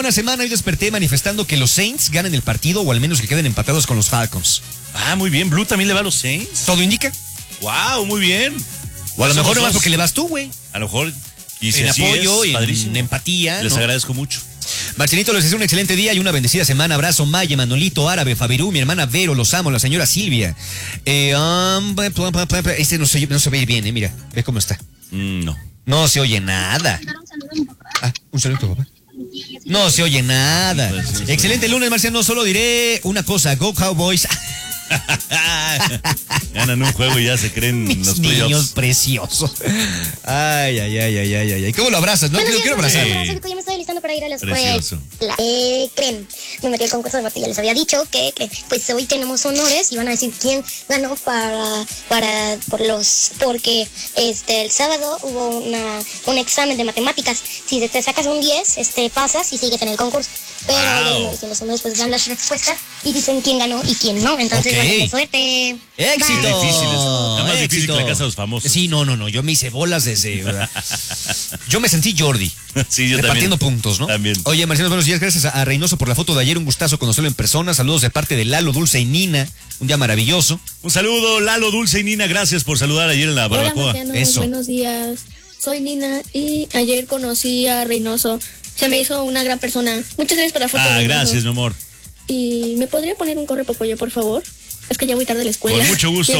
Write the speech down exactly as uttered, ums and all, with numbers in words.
buena semana. Hoy desperté manifestando que los Saints ganen el partido o al menos que queden empatados con los Falcons. Ah, muy bien. Blue también le va a los Saints. Todo indica. Wow, muy bien. O a lo mejor nomás porque le vas tú, güey. A lo mejor. Y si en así apoyo, es, y padrísimo. en empatía. Les ¿no? agradezco mucho. Marcelito, les deseo un excelente día y una bendecida semana. Abrazo, Maya, Manolito, Árabe, Fabirú, mi hermana Vero, los amo, la señora Silvia. Eh, um, este no se, no se ve ir bien, ¿eh? Mira, ve cómo está. Mm, no. No se oye nada. Ah, un saludo a tu papá. No se oye nada. Pues sí, sí. Excelente lunes, Marciano. Solo diré una cosa. Go Cowboys. Ganan un juego y ya se creen Mis los niños playoffs. preciosos. Ay, ay, ay, ay, ay, ay. ¿Cómo lo abrazas? No, quiero, quiero abrazar. Sí. Yo me estoy listando para ir a la escuela. Precioso. Eh, creen, me metí al concurso de ya les había dicho que, que pues hoy tenemos honores y van a decir quién ganó para, para, por los, porque este, el sábado hubo una, un examen de matemáticas. Si te sacas un diez, este, pasas y sigues en el concurso. Pero Wow. ya, los honores pues dan las respuestas y dicen quién ganó y quién no. Entonces, Ok. bueno, suerte. ¡Éxito! Qué difícil es. Nada más difícil Éxito. que la casa de los famosos. Sí, no, no, no. Yo me hice bolas desde. ¿verdad? Yo me sentí Jordi. Sí, yo repartiendo también. puntos, ¿no? También. Oye, Marciano, buenos días. Gracias a Reynoso por la foto de ayer. Un gustazo conocerlo en persona. Saludos de parte de Lalo, Dulce y Nina. Un día maravilloso. Un saludo, Lalo, Dulce y Nina. Gracias por saludar ayer en la Hola, barbacoa. Marciano, Eso. buenos días. Soy Nina y ayer conocí a Reynoso. Se me hizo una gran persona. Muchas gracias por la foto. Ah, Reynoso. gracias, mi amor. ¿Y me podría poner un corre pollo, por favor? Es que ya voy tarde a la escuela. Con mucho gusto.